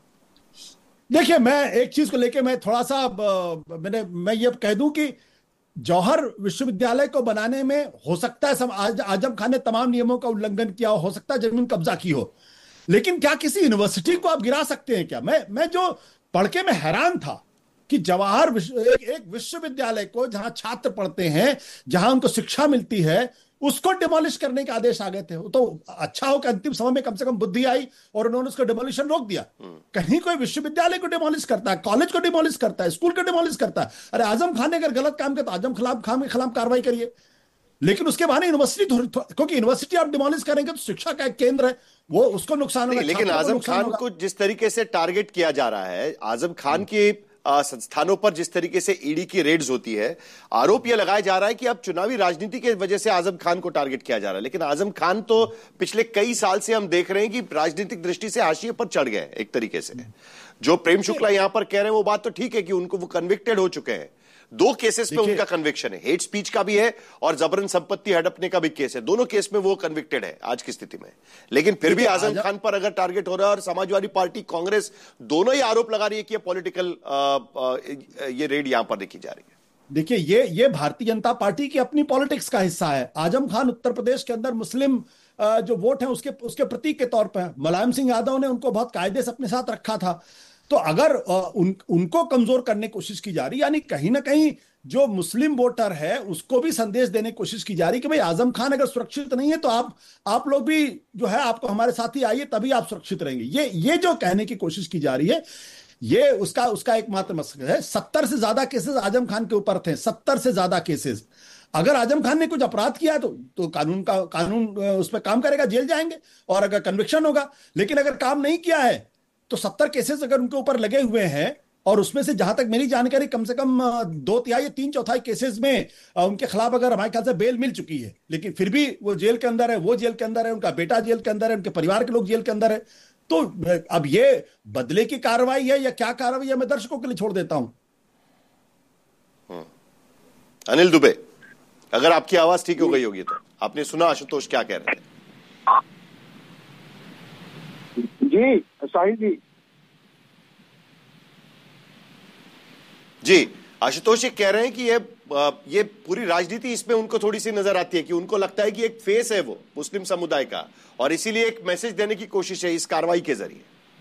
S8: देखिए मैं एक चीज को लेकर मैं थोड़ा सा मैं ये कह दूं कि जौहर विश्वविद्यालय को बनाने में हो सकता है आजम खान ने तमाम नियमों का उल्लंघन किया हो सकता है जमीन कब्जा की हो, लेकिन क्या किसी यूनिवर्सिटी को आप गिरा सकते हैं क्या? मैं जो पढ़ के मैं हैरान था कि जवाहर एक विश्वविद्यालय को, जहां छात्र पढ़ते हैं, जहां उनको शिक्षा मिलती है, उसको डिमोलिश करने के आदेश आ गए थे। तो अच्छा हो कि अंतिम समय में कम से कम बुद्धि आई और उन्होंने उसको डिमोलिशन रोक दिया। कहीं कोई विश्वविद्यालय को डिमोलिश करता है, कॉलेज को डिमोलिश करता है, स्कूल को डिमोलिश करता है। अरे आजम खान ने अगर गलत काम किया तो आजम खान के खिलाफ कार्रवाई करिए, लेकिन उसके बाद यूनिवर्सिटी, क्योंकि यूनिवर्सिटी आप डिमोलिश करेंगे तो शिक्षा का एक केंद्र है, वो उसको नुकसान होगा।
S3: लेकिन आजम खान को जिस तरीके से टारगेट किया जा रहा है, आजम खान के संस्थानों पर जिस तरीके से ईडी की रेड्स होती है, आरोप यह लगाया जा रहा है कि अब चुनावी राजनीति की वजह से आजम खान को टारगेट किया जा रहा है। लेकिन आजम खान तो पिछले कई साल से हम देख रहे हैं कि राजनीतिक दृष्टि से हाशिए पर चढ़ गए एक तरीके से। जो प्रेम शुक्ला यहां पर कह रहे हैं वो बात तो ठीक है कि उनको वो कन्विक्टेड हो चुके हैं, 2 केसेस में उनका कन्विक्शन है, हेट स्पीच का भी है और जबरन संपत्ति हड़पने का भी केस है, दोनों केस में वो कन्विक्टेड है आज की स्थिति में। लेकिन फिर भी आजम खान पर अगर टारगेट हो रहा है और समाजवादी पार्टी, कांग्रेस दोनों ही आरोप लगा रही है कि ये पॉलिटिकल ये रेड यहां पर देखी जा रही है।
S8: देखिए ये भारतीय जनता पार्टी की अपनी पॉलिटिक्स का हिस्सा है। आजम खान उत्तर प्रदेश के अंदर मुस्लिम जो वोट है उसके प्रतीक के तौर पर, मुलायम सिंह यादव ने उनको बहुत कायदे से अपने साथ रखा था। तो अगर उनको कमजोर करने की कोशिश की जा रही, यानी कहीं ना कहीं जो मुस्लिम वोटर है उसको भी संदेश देने की कोशिश की जा रही कि भाई आजम खान अगर सुरक्षित नहीं है तो आप लोग भी जो है आपको हमारे साथ ही आइए, तभी आप सुरक्षित रहेंगे। ये जो कहने की कोशिश की जा रही है, ये उसका एकमात्र मकसद है। 70 से ज्यादा केसेस आजम खान के ऊपर थे, 70 से ज्यादा केसेस। अगर आजम खान ने कुछ अपराध किया तो कानून उस पर काम करेगा, जेल जाएंगे और अगर कन्विक्शन होगा। लेकिन अगर काम नहीं किया है तो 70 केसेस अगर उनके ऊपर लगे हुए हैं और उसमें से जहां तक मेरी जानकारी कम से कम 2/3 या 3/4 केसेस में उनके खिलाफ अगर हमारे ख्याल से बेल मिल चुकी है, लेकिन फिर भी वो जेल के अंदर है, वो जेल के अंदर है, उनका बेटा जेल के अंदर है, उनके परिवार के लोग जेल के अंदर है। तो अब ये बदले की कार्रवाई है या क्या कार्रवाई है, मैं दर्शकों के लिए छोड़ देता हूं।
S3: अनिल दुबे, अगर आपकी आवाज ठीक हो गई होगी तो आपने सुना आशुतोष क्या कह रहे थे?
S7: जी साहिल
S3: जी, आशुतोष ये कह रहे हैं कि ये ये पूरी राजनीति इसमें उनको थोड़ी सी नजर आती है कि उनको लगता है कि एक फेस है वो मुस्लिम समुदाय का, और इसीलिए एक मैसेज देने की कोशिश है इस कार्रवाई के जरिए।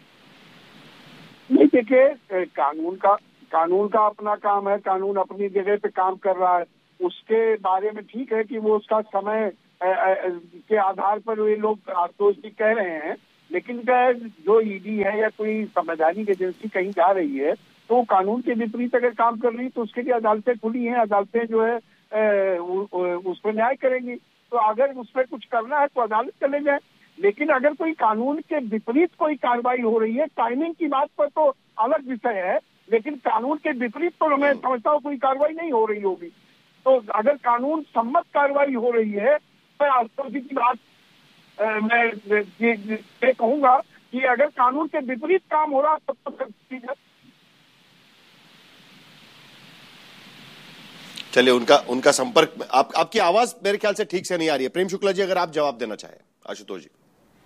S9: नहीं, देखिए, कानून का अपना काम है, कानून अपनी जगह पे काम कर रहा है। उसके बारे में ठीक है कि वो उसका समय के आधार पर वे लोग आक्रोश कह रहे हैं, लेकिन जो ईडी है या कोई संवैधानिक एजेंसी कहीं जा रही है तो कानून के विपरीत अगर काम कर रही है तो उसके लिए अदालतें खुली हैं, अदालतें जो है उस पर न्याय करेंगी। तो अगर उस पर कुछ करना है तो अदालत चले जाए, लेकिन अगर कोई कानून के विपरीत कोई कार्रवाई हो रही है, टाइमिंग की बात पर तो अलग विषय है, लेकिन कानून के विपरीत तो मैं समझता हूँ कोई कार्रवाई नहीं हो रही होगी। तो अगर कानून सम्मत कार्रवाई हो रही है तो आशुतोष जी की बात मैं ये कहूंगा कि अगर कानून के विपरीत काम हो रहा तब तो ठीक है।
S3: चलिए, उनका संपर्क, आपकी आवाज मेरे ख्याल से ठीक से नहीं आ रही है। प्रेम शुक्ला जी, अगर आप जवाब देना चाहें। आशुतोष जी,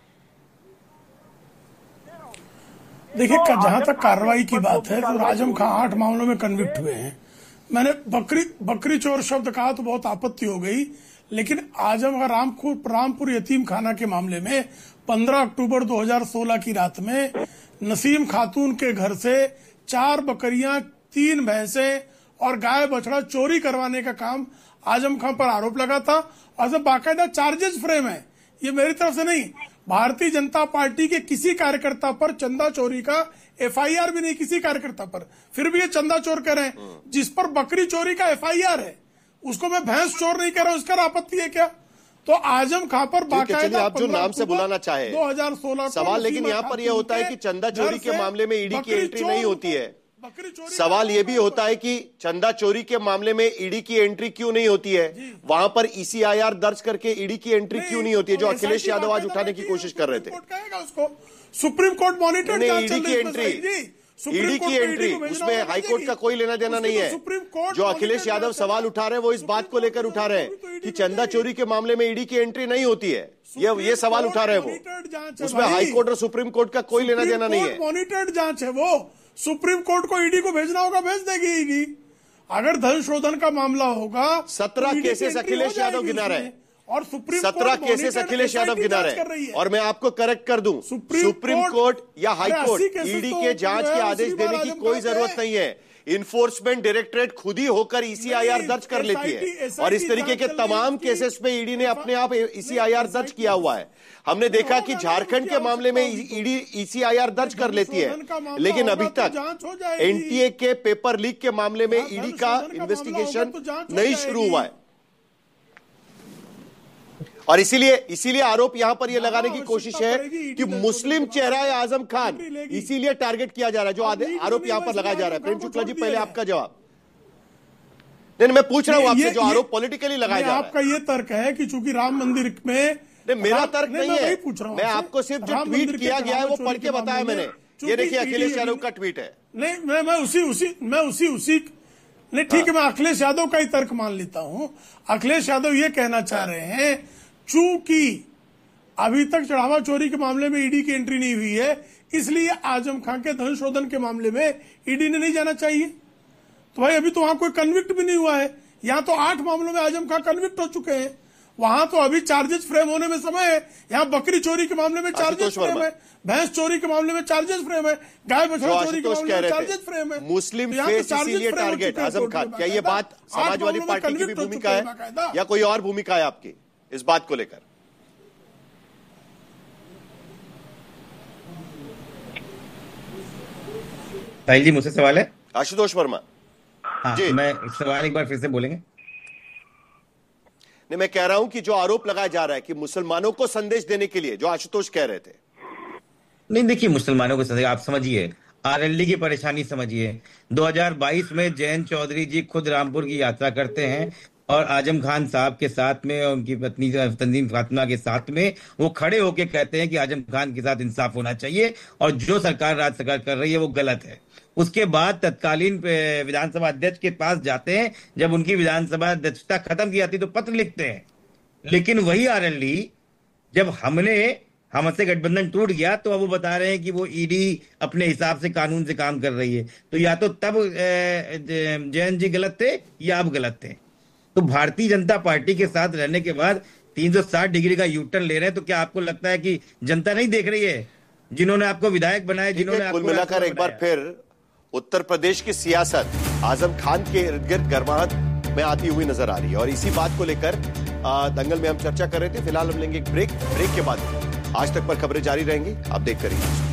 S6: देखिए, जहां तक कार्रवाई की बात है तो आजम खां 8 मामलों में कन्विक्ट हुए हैं। मैंने बकरी चोर शब्द कहा तो बहुत आपत्ति हो गई, लेकिन आजम रामपुर यतीम खाना के मामले में 15 अक्टूबर 2016 की रात में नसीम खातून के घर से 4 बकरियां, 3 भैंसें और गाय बछड़ा चोरी करवाने का काम आजम खां पर आरोप लगा था, और जब बाकायदा चार्जेस फ्रेम है, ये मेरी तरफ से नहीं, भारतीय जनता पार्टी के किसी कार्यकर्ता पर चंदा चोरी का एफआईआर भी नहीं, किसी कार्यकर्ता पर, फिर भी ये चंदा चोर कह रहे हैं। जिस पर बकरी चोरी का एफआईआर है उसको मैं भैंस चोर नहीं कह रहा हूं, इसका आपत्ति है क्या? तो आजम खां पर बाकायदा
S3: आप जो नाम से बुलाना चाहे
S6: 2016
S3: सवाल, लेकिन यहाँ पर यह होता है कि चंदा चोरी के मामले में ईडी की एंट्री नहीं होती है। सवाल यह भी होता है कि चंदा चोरी के मामले में ईडी की एंट्री क्यों नहीं होती है, वहां पर ईसीआईआर दर्ज करके ईडी की एंट्री क्यों नहीं होती है, जो अखिलेश यादव आज उठाने की कोशिश कर रहे थे।
S6: सुप्रीम कोर्ट मॉनिटर
S3: ईडी की एंट्री उसमें हाईकोर्ट का कोई लेना देना नहीं है। जो अखिलेश यादव सवाल उठा रहे हैं वो इस बात को लेकर उठा रहे हैं कि चंदा चोरी के मामले में ईडी की एंट्री नहीं होती है, ये सवाल उठा रहे हैं वो। उसमें हाईकोर्ट और सुप्रीम कोर्ट का कोई लेना देना नहीं है।
S6: मॉनिटर्ड जांच है वो, सुप्रीम कोर्ट को ईडी को भेजना होगा, भेज देगी ईडी। अगर धन शोधन का मामला होगा,
S3: 17 केसेस अखिलेश यादव गिना रहे हैं,
S6: और सुप्रीम
S3: 17 केसेस अखिलेश यादव गिना रहे हैं। और मैं आपको करेक्ट कर दूं, सुप्रीम कोर्ट या हाई कोर्ट ईडी के जांच के आदेश देने की कोई जरूरत नहीं है। इन्फोर्समेंट डायरेक्टरेट खुद ही होकर ईसीआईआर दर्ज कर लेती है, और इस तरीके के तमाम केसेस पे ईडी ने अपने आप ईसीआईआर दर्ज किया हुआ है। हमने देखा कि झारखंड के मामले में ईडी ईसीआईआर दर्ज कर लेती है, लेकिन अभी तक एनटीए के पेपर लीक के मामले में ईडी का इन्वेस्टिगेशन नहीं शुरू हुआ है। और इसीलिए आरोप यहां पर यह लगाने की कोशिश है कि मुस्लिम चेहरा है आजम खान, इसीलिए टारगेट किया जा रहा है, जो आरोप यहां पर लगाया जा रहा है। प्रेम शुक्ला जी, पहले आपका जवाब। नहीं, मैं पूछ रहा हूं आपसे, जो आरोप पॉलिटिकली लगाया जा रहा है।
S6: आपका ये तर्क है कि चूंकि राम मंदिर में,
S3: मेरा तर्क नहीं है, मैं आपको सिर्फ जो ट्वीट किया गया है वो पढ़ के बताया मैंने। ये देखिए अखिलेश यादव का ट्वीट है।
S6: नहीं, मैं उसी नहीं, ठीक है, मैं अखिलेश यादव का ही तर्क मान लेता हूं। अखिलेश यादव ये कहना चाह रहे हैं, चूंकि अभी तक चढ़ावा चोरी के मामले में ईडी की एंट्री नहीं हुई है, इसलिए आजम खां के धन शोधन के मामले में ईडी ने नहीं जाना चाहिए। तो भाई, अभी तो वहां कोई कन्विक्ट भी नहीं हुआ है। यहां तो 8 मामलों में आजम खां कन्विक्ट हो चुके हैं, वहां तो अभी चार्जेस फ्रेम होने में समय है। यहाँ बकरी चोरी के मामले में चार्जेस फ्रेम है, भैंस चोरी के मामले में चार्जेस फ्रेम है, गाय बछड़ा चोरी के मामले में चार्जेस फ्रेम है।
S3: मुस्लिम फेस इसीलिए टारगेट आजम खान, क्या ये बात समाजवादी पार्टी की भी भूमिका है या कोई और भूमिका है आपकी इस बात को लेकर?
S4: साहिल जी, मुझसे सवाल है।
S3: आशुतोष वर्मा।
S4: हाँ जी, मैं सवाल एक बार फिर से बोलेंगे?
S3: नहीं, मैं कह रहा हूं कि जो आरोप लगाया जा रहा है कि मुसलमानों को संदेश देने के लिए, जो आशुतोष कह रहे थे।
S4: नहीं, देखिए, मुसलमानों को संदेश, आप समझिए, आरएलडी की परेशानी समझिए। 2022 में जयंत चौधरी जी खुद रामपुर की यात्रा करते हैं और आजम खान साहब के साथ में और उनकी पत्नी तंजीम फातिमा के साथ में वो खड़े होकर कहते हैं कि आजम खान के साथ इंसाफ होना चाहिए और जो सरकार राज्य सरकार कर रही है वो गलत है। उसके बाद तत्कालीन विधानसभा अध्यक्ष के पास जाते हैं, जब उनकी विधानसभा अध्यक्षता खत्म की जाती तो पत्र लिखते हैं। लेकिन वही आरएलडी, जब हमने हमसे गठबंधन टूट गया तो अब वो बता रहे हैं कि वो ईडी अपने हिसाब से कानून से काम कर रही है। तो या तो तब जयंत जी गलत थे या अब गलत थे। तो भारतीय जनता पार्टी के साथ रहने के बाद 360 डिग्री का यूटर्न ले रहे हैं। तो क्या आपको लगता है कि जनता नहीं देख रही है, जिन्होंने आपको विधायक बनाए, जिन्होंने
S3: कुल मिलाकर एक बार फिर उत्तर प्रदेश की सियासत आजम खान के इर्द गिर्द गर्माहट में आती हुई नजर आ रही है और इसी बात को लेकर दंगल में हम चर्चा कर रहे थे। फिलहाल हम लेंगे एक ब्रेक के बाद आज तक पर खबरें जारी रहेंगी, आप देखते रहिए।